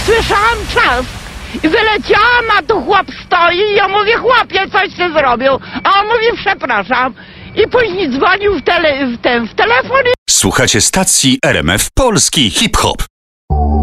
słyszałam trzask i wyleciałam, a tu chłop stoi i ja mówię, chłopie, coś ty zrobił, a on mówi, przepraszam. I później dzwonił w telefon. Słuchacie stacji RMF Polski Hip Hop.